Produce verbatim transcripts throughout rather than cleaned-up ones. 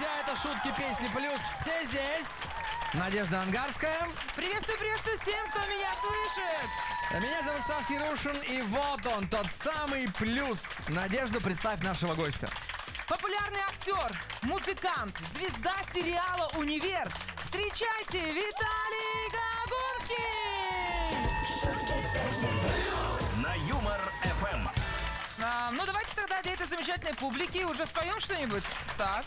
друзья, это «Шутки, песни, плюс». Все здесь. Надежда Ангарская. Приветствую, приветствую всем, кто меня слышит. Меня зовут Стас Ярушин, и вот он, тот самый плюс. Надежда, представь нашего гостя. Популярный актер, музыкант, звезда сериала «Универ». Встречайте, Виталий Гагунский! На Юмор эф эм. А, ну давайте тогда для этой замечательной публики уже споем что-нибудь, Стас.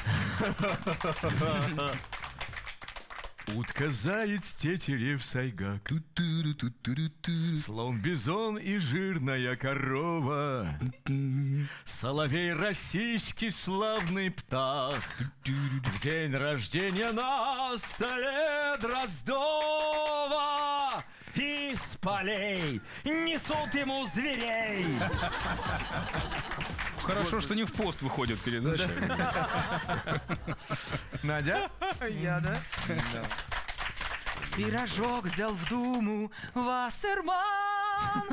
Утка, заяц, тетерев, сайгак, слон, бизон и жирная корова, соловей российский славный птах, в день рождения на столе Дроздова из полей несут ему зверей. Хорошо, что не в пост выходит передача. Надя? Я, да? Пирожок взял в думу Вассерман,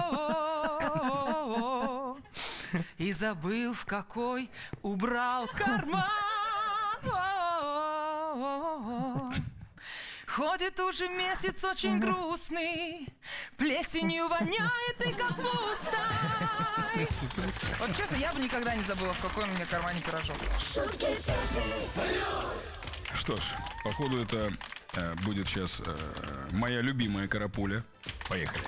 о-о-о-о-о. И забыл, в какой убрал карман. О-о-о-о-о. Ходит уже месяц очень грустный, плесенью воняет и капустой. Вот честно, я бы никогда не забыла, в какой у меня кармане пирожок. Что ж, походу это э, будет сейчас э, моя любимая карапуля. Поехали.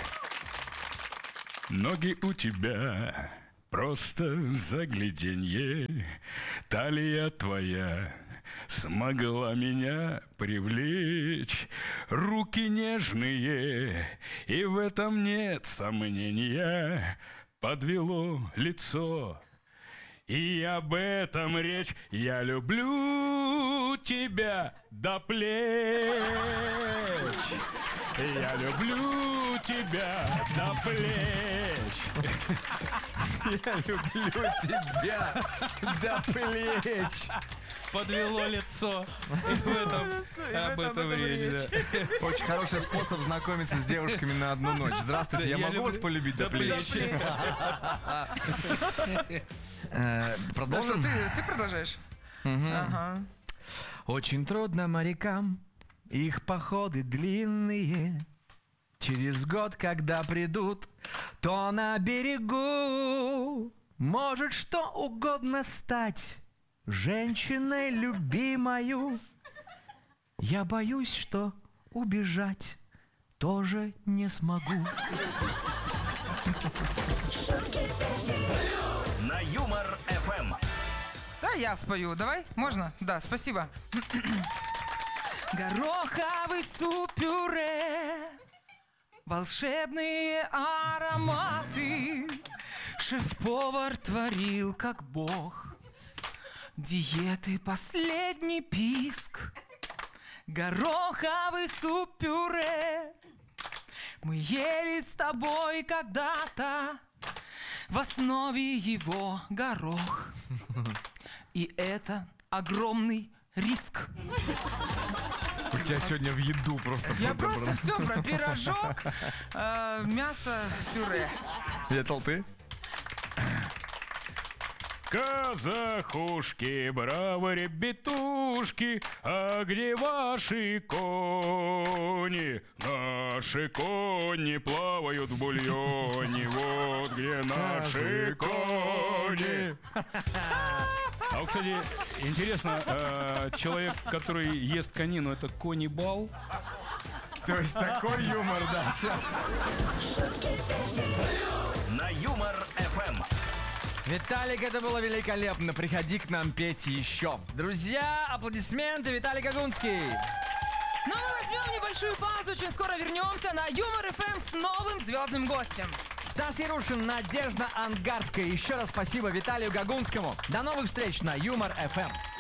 Ноги у тебя просто загляденье, талия твоя смогла меня привлечь, руки нежные, и в этом нет сомнения, подвело лицо. И об этом речь. Я люблю тебя до плеч. Я люблю тебя до плеч. Я люблю тебя до плеч. Подвело лицо. И в этом, об этом речь, да. Очень хороший способ знакомиться с девушками на одну ночь. Здравствуйте, я, Я могу люблю вас полюбить до до плеч? плеч. Э, Ну что, Продолжим? ты, ты продолжаешь? Ага. Очень трудно морякам, их походы длинные. Через год, когда придут, то на берегу может что угодно стать женщиной любимою. Я боюсь, что убежать тоже не смогу. На Юмор эф эм. Да, я спою. Давай? Можно? Да, спасибо. Гороховый суп-пюре, волшебные ароматы, шеф-повар творил как бог, диеты последний писк. Гороховый суп-пюре мы ели с тобой когда-то, в основе его горох. И это огромный риск. У тебя сегодня в еду просто... Я просто все про пирожок, э, мясо, пюре. Ветл, ты? Казахушки, браво, ребятушки, а где ваши кони? Наши кони плавают в бульоне, вот где наши кони. А вот, кстати, интересно, э, человек, который ест конину, это каннибал? То есть такой юмор, да, сейчас. На Юмор эф эм. Виталик, это было великолепно. Приходи к нам петь еще. Друзья, аплодисменты, Виталий Гагунский. Ну, мы возьмем небольшую паузу, очень скоро вернемся на Юмор эф эм с новым звездным гостем. Стас Ярушин, Надежда Ангарская. Еще раз спасибо Виталию Гагунскому. До новых встреч на Юмор эф эм.